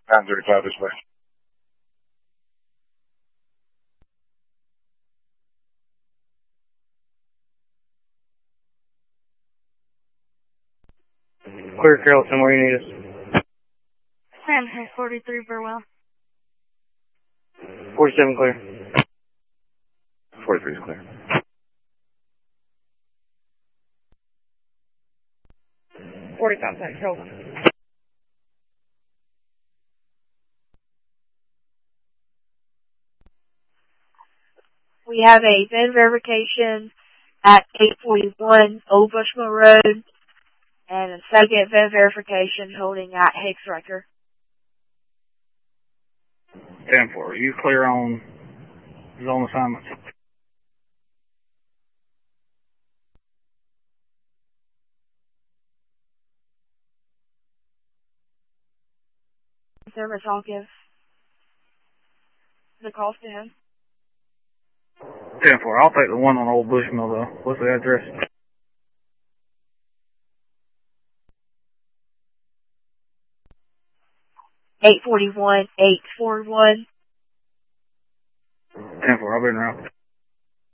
935 this way. Clear, Carrollton, where you need us? San 43 Burwell. 47 clear. 43 is clear. 45 San Carrollton. We have a VIN verification at 841 Old Bushmill Road and a second VIN verification holding at Hicks Riker. 10-4, are you clear on zone assignments? Service, I'll give the calls to him. 10-4, I'll take the one on Old Bushmill though. What's the address? Eight 841. 10-4, I'll be in route.